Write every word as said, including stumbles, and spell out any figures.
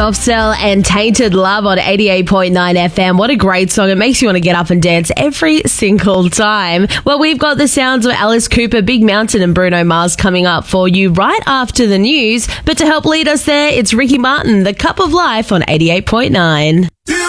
Soft Cell and Tainted Love on eighty-eight point nine F M. What a great song. It makes you want to get up and dance every single time. Well, we've got the sounds of Alice Cooper, Big Mountain and Bruno Mars coming up for you right after the news. But to help lead us there, it's Ricky Martin, The Cup of Life on eighty-eight point nine.